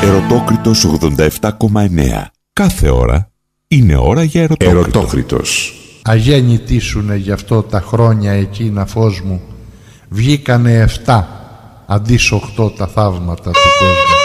Ερωτόκριτος 87,9. Κάθε ώρα είναι ώρα για Ερωτόκριτος. Αγέννητοι σουνε γι' αυτό τα χρόνια εκείνα, φως μου. Βγήκανε 7 αντί 8 τα θαύματα του κόσμου.